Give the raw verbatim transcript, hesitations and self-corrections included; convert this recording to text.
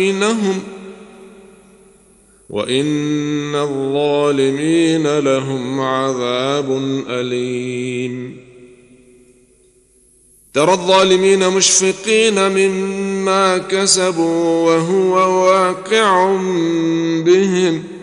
بينهم وإن الظالمين لهم عذاب أليم. ترى الظالمين مشفقين مما كسبوا وهو واقع بهم